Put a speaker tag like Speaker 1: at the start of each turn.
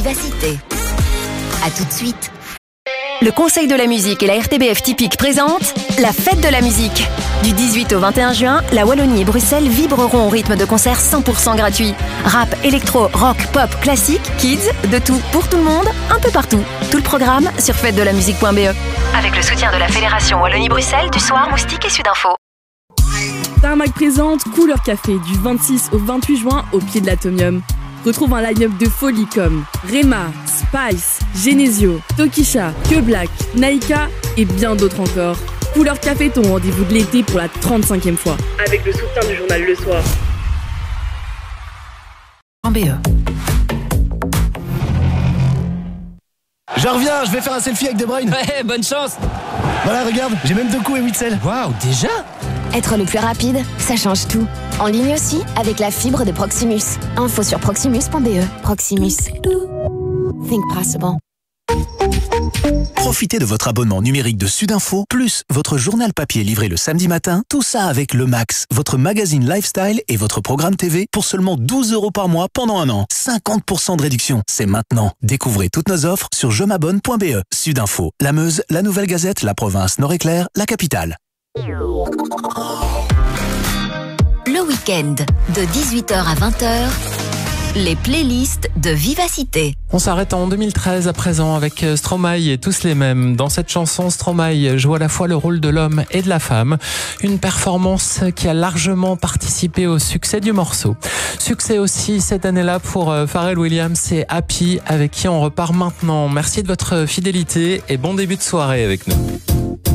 Speaker 1: Vivacité. À tout de suite.
Speaker 2: Le Conseil de la musique et la RTBF Typique présentent la fête de la musique. Du 18 au 21 juin, la Wallonie et Bruxelles vibreront au rythme de concerts 100% gratuits. Rap, électro, rock, pop, classique, kids, de tout pour tout le monde, un peu partout. Tout le programme sur fêtedelamusique.be. Avec le soutien de la Fédération Wallonie-Bruxelles, du Soir, Moustique et Sudinfo.
Speaker 3: Tarmac présente Couleur Café du 26 au 28 juin au pied de l'Atomium. Retrouve un line-up de folie comme Rema, Spice, Genesio, Tokisha, Que Black, Naika et bien d'autres encore. Couleur Café, ton rendez-vous de l'été pour la 35e fois. Avec le soutien du journal Le Soir.
Speaker 4: Je reviens, je vais faire un selfie avec De Bruyne.
Speaker 5: Ouais, bonne chance.
Speaker 4: Voilà, regarde, j'ai même 2 coups et 8 selles.
Speaker 5: Waouh, déjà?
Speaker 1: Être le plus rapide, ça change tout. En ligne aussi, avec la fibre de Proximus. Info sur proximus.be. Proximus. Think possible.
Speaker 6: Profitez de votre abonnement numérique de Sudinfo, plus votre journal papier livré le samedi matin, tout ça avec Le Max, votre magazine lifestyle et votre programme TV pour seulement 12 € par mois pendant un an. 50% de réduction, c'est maintenant. Découvrez toutes nos offres sur jemabonne.be. Sudinfo, la Meuse, la Nouvelle Gazette, la province Nord-Éclair, la capitale.
Speaker 1: Le week-end, de 18h à 20h, les playlists de Vivacité.
Speaker 7: On s'arrête en 2013 à présent avec Stromae et Tous les mêmes. Dans cette chanson, Stromae joue à la fois le rôle de l'homme et de la femme. Une performance qui a largement participé au succès du morceau. Succès aussi cette année-là pour Pharrell Williams et Happy, avec qui on repart maintenant. Merci de votre fidélité et bon début de soirée avec nous.